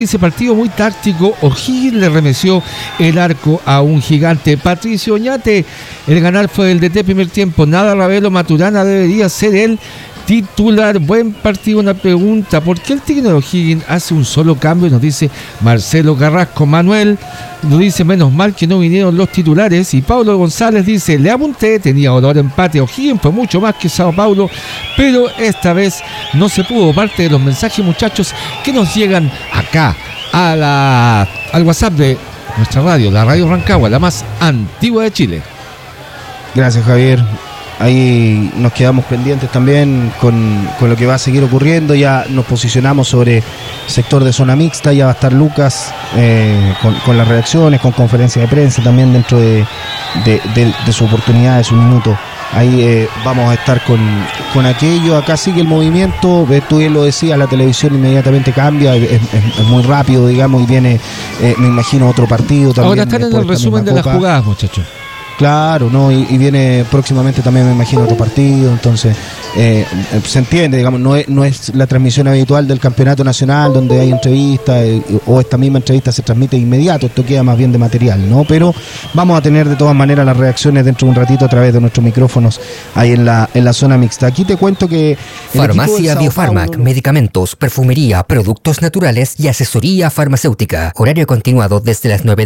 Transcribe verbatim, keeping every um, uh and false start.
Ese partido muy táctico, O'Higgins le remeció el arco a un gigante. Patricio Oñate, el ganar fue del D T primer tiempo. Nada Ravelo Maturana debería ser el titular. Buen partido. Una pregunta: ¿por qué el técnico de O'Higgins hace un solo cambio? Nos dice Marcelo Carrasco. Manuel nos dice: menos mal que no vinieron los titulares. Y Pablo González dice: le apunté, tenía olor a empate. O'Higgins fue mucho más que Sao Paulo, pero esta vez no se pudo. Parte de los mensajes, muchachos, que nos llegan acá a la, al WhatsApp de nuestra radio, la Radio Rancagua, la más antigua de Chile. Gracias, Javier. Ahí nos quedamos pendientes también con, con lo que va a seguir ocurriendo. Ya nos posicionamos sobre sector de zona mixta. Ya va a estar Lucas eh, con, con las redacciones, con conferencia de prensa también dentro de, de, de, de su oportunidad, de su minuto. Ahí eh, vamos a estar con, con aquello. Acá sigue el movimiento. Eh, tú bien lo decías, la televisión inmediatamente cambia. Es, es, es muy rápido, digamos, y viene, eh, me imagino, otro partido también. Ahora están en el resumen de las jugadas, muchachos. Claro, no, y, y viene próximamente también, me imagino, otro partido. Entonces eh, se entiende, digamos, no es, no es la transmisión habitual del campeonato nacional donde hay entrevistas eh, o esta misma entrevista se transmite de inmediato. Esto queda más bien de material, ¿no? Pero vamos a tener de todas maneras las reacciones dentro de un ratito a través de nuestros micrófonos ahí en la, en la zona mixta. Aquí te cuento que Farmacia Biofarmac, medicamentos, perfumería, productos naturales y asesoría farmacéutica. Horario continuado desde las nueve